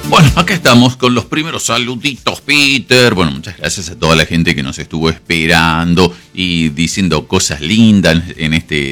Bueno, acá estamos con los primeros saluditos, Peter. Bueno, muchas gracias a toda la gente que nos estuvo esperando y diciendo cosas lindas en este